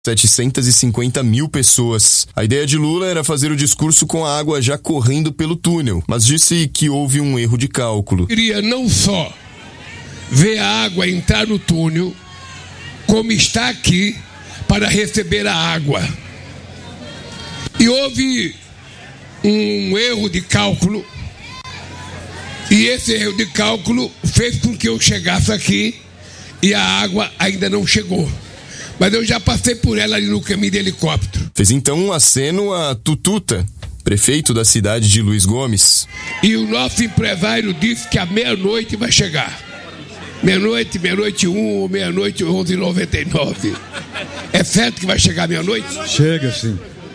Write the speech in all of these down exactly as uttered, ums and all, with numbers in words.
setecentas e cinquenta mil pessoas. A ideia de Lula era fazer o discurso com a água já correndo pelo túnel, mas disse que houve um erro de cálculo. Queria não só ver a água entrar no túnel, como está aqui para receber a água. E houve um erro de cálculo, e esse erro de cálculo fez com que eu chegasse aqui e a água ainda não chegou. Mas eu já passei por ela ali no caminho de helicóptero. Fez então um aceno a Tututa, prefeito da cidade de Luiz Gomes. E o nosso empresário disse que à meia-noite vai chegar. Meia-noite, meia-noite um ou meia-noite onze e noventa e nove. É certo que vai chegar meia-noite? Chega, sim.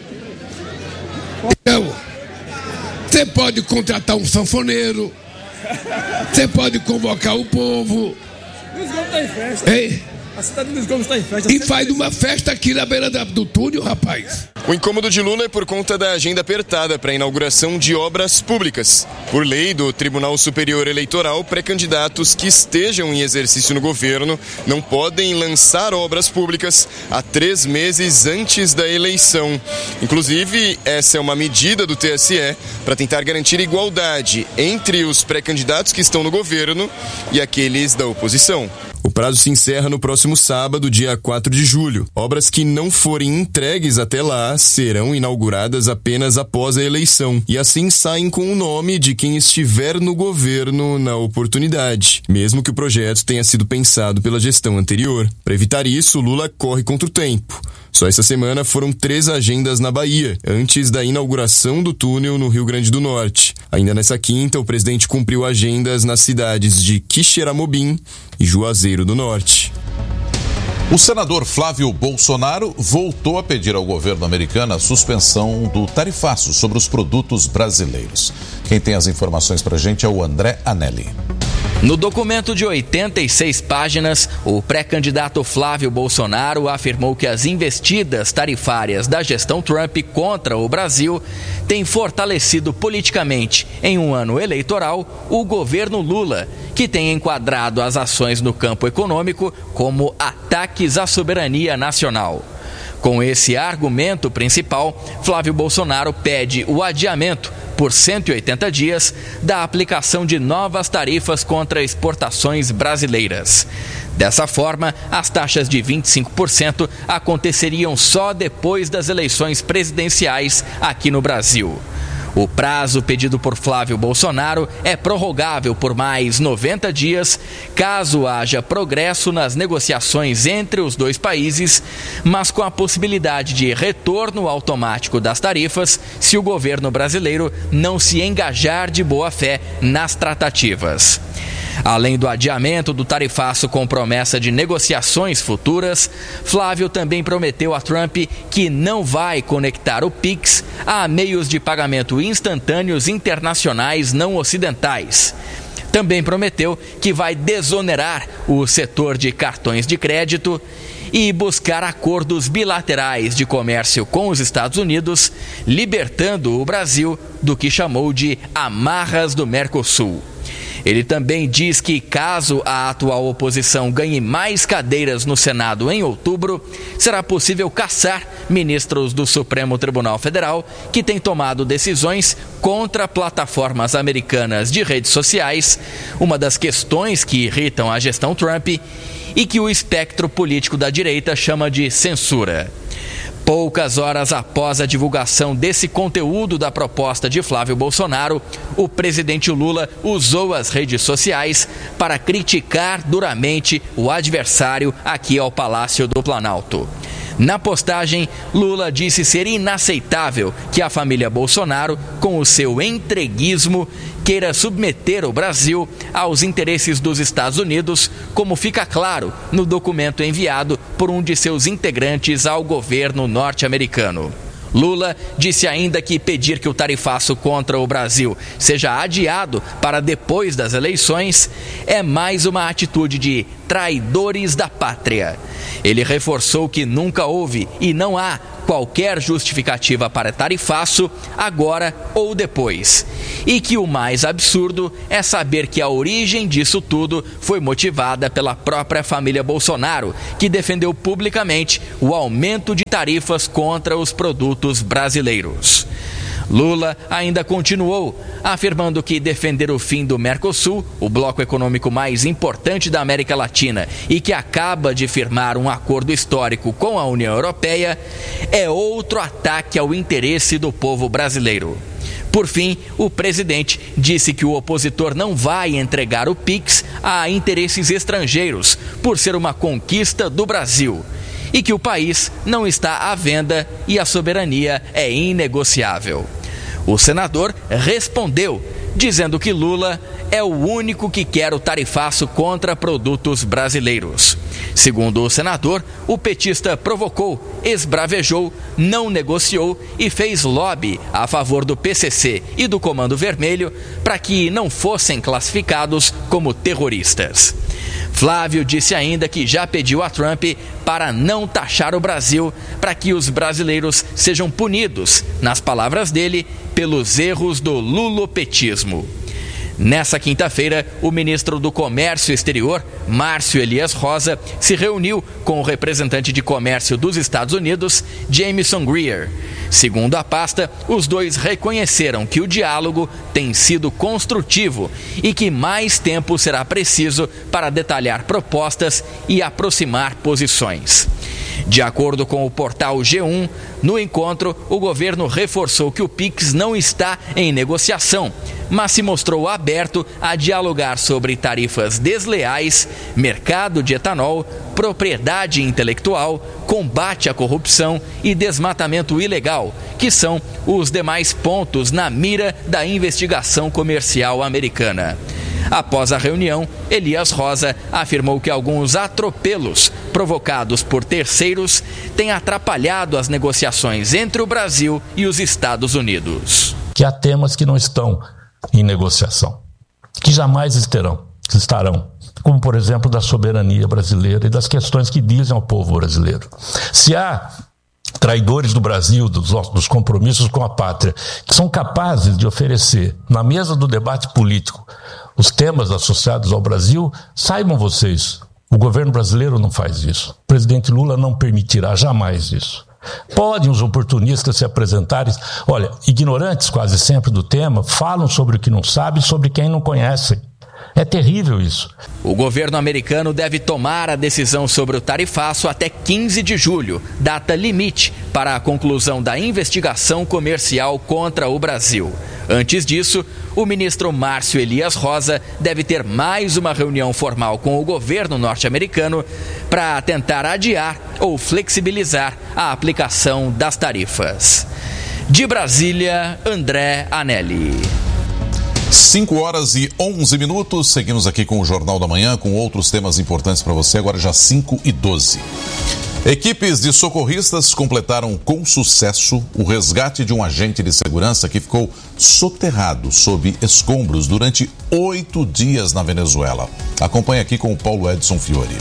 Então, você pode contratar um sanfoneiro, você pode convocar o povo. Luiz Gomes está em festa. Ei? A cidade de Luiz Gomes está em festa. E faz uma festa aqui na beira do túnel, rapaz. O incômodo de Lula é por conta da agenda apertada para a inauguração de obras públicas. Por lei do Tribunal Superior Eleitoral, pré-candidatos que estejam em exercício no governo não podem lançar obras públicas há três meses antes da eleição. Inclusive, essa é uma medida do T S E para tentar garantir igualdade entre os pré-candidatos que estão no governo e aqueles da oposição. O prazo se encerra no próximo sábado, dia quatro de julho. Obras que não forem entregues até lá serão inauguradas apenas após a eleição e assim saem com o nome de quem estiver no governo na oportunidade, mesmo que o projeto tenha sido pensado pela gestão anterior. Para evitar isso, Lula corre contra o tempo. Só essa semana foram três agendas na Bahia, antes da inauguração do túnel no Rio Grande do Norte. Ainda nessa quinta, o presidente cumpriu agendas nas cidades de Quixeramobim e Juazeiro do Norte. O senador Flávio Bolsonaro voltou a pedir ao governo americano a suspensão do tarifaço sobre os produtos brasileiros. Quem tem as informações para a gente é o André Anelli. No documento de oitenta e seis páginas, o pré-candidato Flávio Bolsonaro afirmou que as investidas tarifárias da gestão Trump contra o Brasil têm fortalecido politicamente, em um ano eleitoral, o governo Lula, que tem enquadrado as ações no campo econômico como ataques à soberania nacional. Com esse argumento principal, Flávio Bolsonaro pede o adiamento por cento e oitenta dias da aplicação de novas tarifas contra exportações brasileiras. Dessa forma, as taxas de vinte e cinco por cento aconteceriam só depois das eleições presidenciais aqui no Brasil. O prazo pedido por Flávio Bolsonaro é prorrogável por mais noventa dias, caso haja progresso nas negociações entre os dois países, mas com a possibilidade de retorno automático das tarifas se o governo brasileiro não se engajar de boa fé nas tratativas. Além do adiamento do tarifaço com promessa de negociações futuras, Flávio também prometeu a Trump que não vai conectar o Pix a meios de pagamento instantâneos internacionais não ocidentais. Também prometeu que vai desonerar o setor de cartões de crédito e buscar acordos bilaterais de comércio com os Estados Unidos, libertando o Brasil do que chamou de amarras do Mercosul. Ele também diz que, caso a atual oposição ganhe mais cadeiras no Senado em outubro, será possível caçar ministros do Supremo Tribunal Federal que têm tomado decisões contra plataformas americanas de redes sociais, uma das questões que irritam a gestão Trump e que o espectro político da direita chama de censura. Poucas horas após a divulgação desse conteúdo da proposta de Flávio Bolsonaro, o presidente Lula usou as redes sociais para criticar duramente o adversário aqui ao Palácio do Planalto. Na postagem, Lula disse ser inaceitável que a família Bolsonaro, com o seu entreguismo, queira submeter o Brasil aos interesses dos Estados Unidos, como fica claro no documento enviado por um de seus integrantes ao governo norte-americano. Lula disse ainda que pedir que o tarifaço contra o Brasil seja adiado para depois das eleições é mais uma atitude de traidores da pátria. Ele reforçou que nunca houve e não há qualquer justificativa para tarifaço, agora ou depois. E que o mais absurdo é saber que a origem disso tudo foi motivada pela própria família Bolsonaro, que defendeu publicamente o aumento de tarifas contra os produtos brasileiros. Lula ainda continuou, afirmando que defender o fim do Mercosul, o bloco econômico mais importante da América Latina e que acaba de firmar um acordo histórico com a União Europeia, é outro ataque ao interesse do povo brasileiro. Por fim, o presidente disse que o opositor não vai entregar o Pix a interesses estrangeiros, por ser uma conquista do Brasil, e que o país não está à venda e a soberania é inegociável. O senador respondeu, dizendo que Lula é o único que quer o tarifaço contra produtos brasileiros. Segundo o senador, o petista provocou, esbravejou, não negociou e fez lobby a favor do P C C e do Comando Vermelho para que não fossem classificados como terroristas. Flávio disse ainda que já pediu a Trump para não taxar o Brasil, para que os brasileiros sejam punidos, nas palavras dele, pelos erros do lulopetismo. Nessa quinta-feira, o ministro do Comércio Exterior, Márcio Elias Rosa, se reuniu com o representante de comércio dos Estados Unidos, Jamieson Greer. Segundo a pasta, os dois reconheceram que o diálogo tem sido construtivo e que mais tempo será preciso para detalhar propostas e aproximar posições. De acordo com o portal G um, no encontro, o governo reforçou que o Pix não está em negociação, mas se mostrou aberto a dialogar sobre tarifas desleais, mercado de etanol, propriedade intelectual, combate à corrupção e desmatamento ilegal, que são os demais pontos na mira da investigação comercial americana. Após a reunião, Elias Rosa afirmou que alguns atropelos provocados por terceiros têm atrapalhado as negociações entre o Brasil e os Estados Unidos. Que há temas que não estão em negociação, que jamais estarão, estarão, como por exemplo da soberania brasileira e das questões que dizem ao povo brasileiro. Se há traidores do Brasil, dos, dos compromissos com a pátria, que são capazes de oferecer na mesa do debate político os temas associados ao Brasil, saibam vocês, o governo brasileiro não faz isso. O presidente Lula não permitirá jamais isso. Podem os oportunistas se apresentarem, olha, ignorantes quase sempre do tema, falam sobre o que não sabem, sobre quem não conhecem. É terrível isso. O governo americano deve tomar a decisão sobre o tarifaço até quinze de julho, data limite para a conclusão da investigação comercial contra o Brasil. Antes disso, o ministro Márcio Elias Rosa deve ter mais uma reunião formal com o governo norte-americano para tentar adiar ou flexibilizar a aplicação das tarifas. De Brasília, André Anelli. cinco horas e onze minutos, seguimos aqui com o Jornal da Manhã, com outros temas importantes para você, agora já cinco e doze. Equipes de socorristas completaram com sucesso o resgate de um agente de segurança que ficou soterrado sob escombros durante oito dias na Venezuela. Acompanhe aqui com o Paulo Edson Fiori.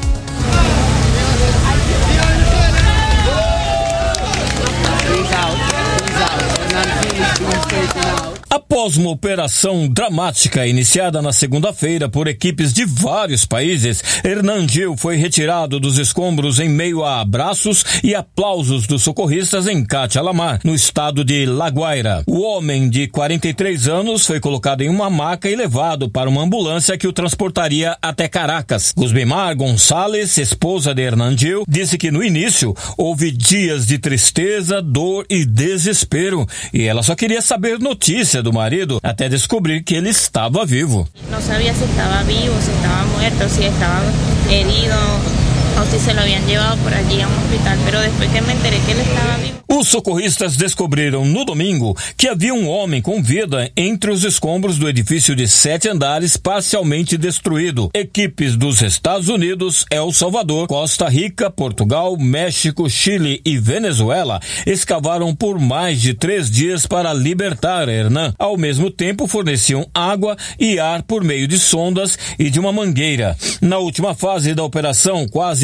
Após uma operação dramática iniciada na segunda-feira por equipes de vários países, Hernan Gil foi retirado dos escombros em meio a abraços e aplausos dos socorristas em Cacha-Lamar, no estado de La Guaira. O homem de quarenta e três anos foi colocado em uma maca e levado para uma ambulância que o transportaria até Caracas. Gusbimar Gonçalves, esposa de Hernan Gil, disse que no início houve dias de tristeza, dor e desespero e ela só queria saber notícia do marido até descobrir que ele estava vivo. Não sabia se estava vivo, se estava morto, se estava herido ou se se lo habían llevado por allí a um hospital, pero depois que me enterei que ele estava vivo. Os socorristas descobriram no domingo que havia um homem com vida entre os escombros do edifício de sete andares parcialmente destruído. Equipes dos Estados Unidos, El Salvador, Costa Rica, Portugal, México, Chile e Venezuela escavaram por mais de três dias para libertar Hernan. Ao mesmo tempo, forneciam água e ar por meio de sondas e de uma mangueira. Na última fase da operação, quase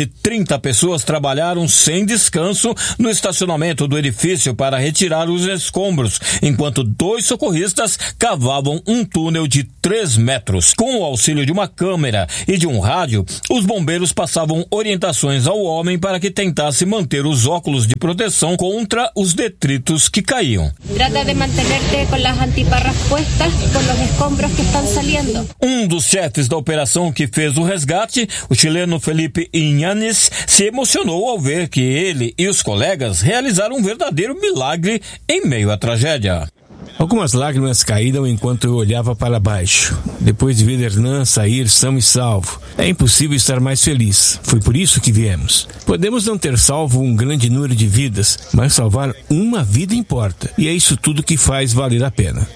quase trinta pessoas trabalharam sem descanso no estacionamento do edifício para retirar os escombros, enquanto dois socorristas cavavam um túnel de três metros. Com o auxílio de uma câmera e de um rádio, os bombeiros passavam orientações ao homem para que tentasse manter os óculos de proteção contra os detritos que caíam. Trata de mantenerte com as antiparras puestas com os escombros que estão saliendo. Um dos chefes da operação que fez o resgate, o chileno Felipe Iñanes, se emocionou ao ver que ele e os colegas realizaram um verdadeiro milagre em meio à tragédia. Algumas lágrimas caíram enquanto eu olhava para baixo, depois de ver Hernan sair são e salvo. É impossível estar mais feliz. Foi por isso que viemos. Podemos não ter salvo um grande número de vidas, mas salvar uma vida importa. E é isso tudo que faz valer a pena.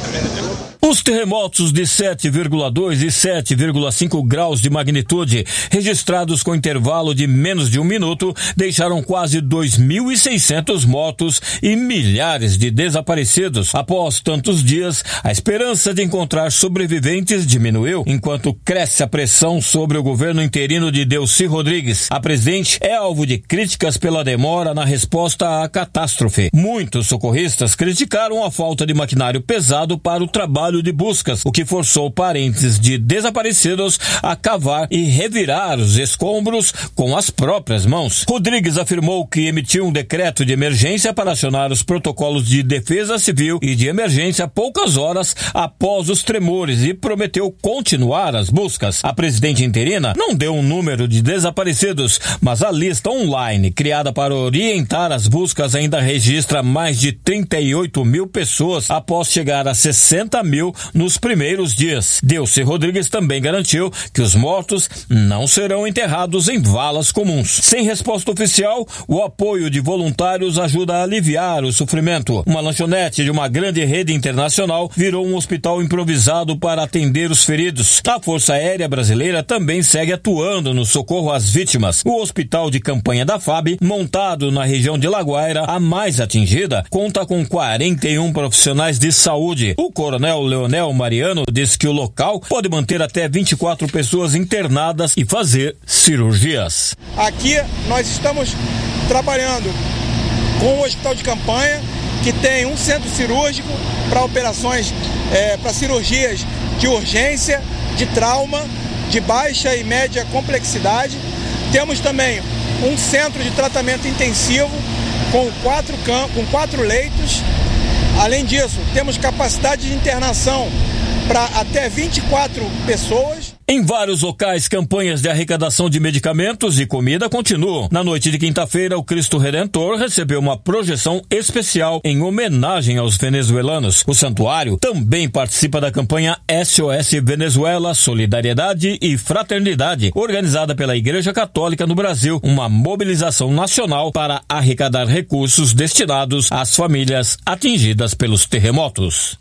Os terremotos de sete vírgula dois e sete vírgula cinco graus de magnitude, registrados com intervalo de menos de um minuto, deixaram quase dois mil e seiscentos mortos e milhares de desaparecidos. Após tantos dias, a esperança de encontrar sobreviventes diminuiu, enquanto cresce a pressão sobre o governo interino de Delcy Rodrigues. A presidente é alvo de críticas pela demora na resposta à catástrofe. Muitos socorristas criticaram a falta de maquinário pesado para o trabalho de buscas, o que forçou parentes de desaparecidos a cavar e revirar os escombros com as próprias mãos. Rodrigues afirmou que emitiu um decreto de emergência para acionar os protocolos de defesa civil e de emergência poucas horas após os tremores e prometeu continuar as buscas. A presidente interina não deu um número de desaparecidos, mas a lista online criada para orientar as buscas ainda registra mais de trinta e oito mil pessoas após chegar a sessenta mil nos primeiros dias. Delcy Rodrigues também garantiu que os mortos não serão enterrados em valas comuns. Sem resposta oficial, o apoio de voluntários ajuda a aliviar o sofrimento. Uma lanchonete de uma grande rede internacional virou um hospital improvisado para atender os feridos. A Força Aérea Brasileira também segue atuando no socorro às vítimas. O hospital de campanha da F A B, montado na região de Laguaira, a mais atingida, conta com quarenta e um profissionais de saúde. O coronel Leonel Mariano disse que o local pode manter até vinte e quatro pessoas internadas e fazer cirurgias. Aqui nós estamos trabalhando com o hospital de campanha, que tem um centro cirúrgico para operações, é, para cirurgias de urgência, de trauma, de baixa e média complexidade. Temos também um centro de tratamento intensivo com quatro, com quatro leitos. Além disso, temos capacidade de internação para até vinte e quatro pessoas. Em vários locais, campanhas de arrecadação de medicamentos e comida continuam. Na noite de quinta-feira, o Cristo Redentor recebeu uma projeção especial em homenagem aos venezuelanos. O santuário também participa da campanha S O S Venezuela, Solidariedade e Fraternidade, organizada pela Igreja Católica no Brasil, uma mobilização nacional para arrecadar recursos destinados às famílias atingidas pelos terremotos.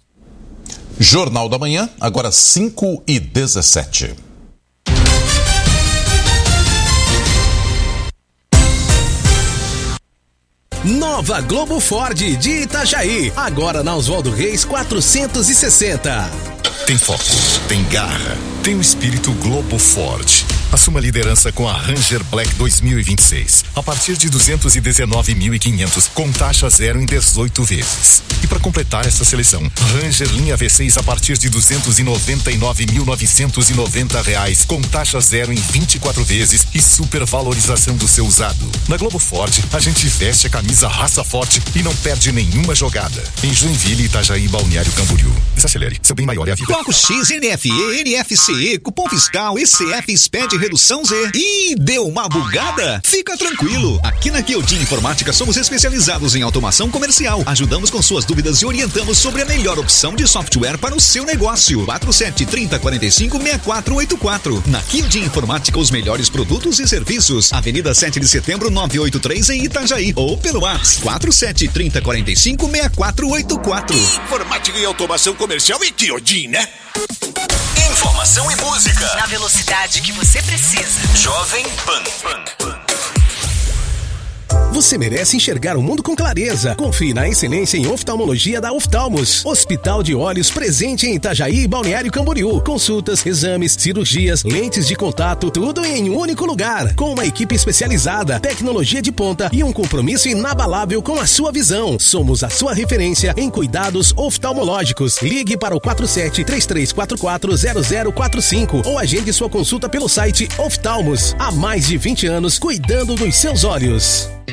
Jornal da Manhã, agora cinco e dezessete. Nova Globo Ford de Itajaí, agora na Oswaldo Reis quatrocentos e sessenta. Tem foco, tem garra, tem o espírito Globo Ford. Assuma a liderança com a Ranger Black dois mil e vinte e seis, a partir de duzentos e dezenove mil e quinhentos, com taxa zero em dezoito vezes. E para completar essa seleção, Ranger linha V seis a partir de duzentos e noventa e nove mil novecentos e noventa reais, com taxa zero em vinte e quatro vezes e supervalorização do seu usado. Na Globo Ford, a gente veste a camisa raça forte e não perde nenhuma jogada. Em Joinville, Itajaí, Balneário Camboriú. Desacelere, seu bem maior é a vida. Bloco X, N F E, N F C E, cupom fiscal, E C F, SPED, redução Z. Ih, deu uma bugada? Fica tranquilo. Aqui na Kyodin Informática somos especializados em automação comercial. Ajudamos com suas dúvidas e orientamos sobre a melhor opção de software para o seu negócio. quatro sete três zero quatro cinco seis quatro oito quatro. Na Kyodin Informática, os melhores produtos e serviços. Avenida sete de setembro, novecentos e oitenta e três em Itajaí. Ou pelo WhatsApp quatro sete três zero quatro cinco seis quatro oito quatro. Informática e automação comercial e Kyodin, né? Informação e música na velocidade que você precisa. Jovem Pan. Pan, Pan. Você merece enxergar o mundo com clareza. Confie na excelência em oftalmologia da Oftalmos. Hospital de Olhos presente em Itajaí e Balneário Camboriú. Consultas, exames, cirurgias, lentes de contato, tudo em um único lugar. Com uma equipe especializada, tecnologia de ponta e um compromisso inabalável com a sua visão. Somos a sua referência em cuidados oftalmológicos. Ligue para o quatro sete, três três quatro quatro, zero zero quatro cinco ou agende sua consulta pelo site Oftalmos. Há mais de vinte anos cuidando dos seus olhos.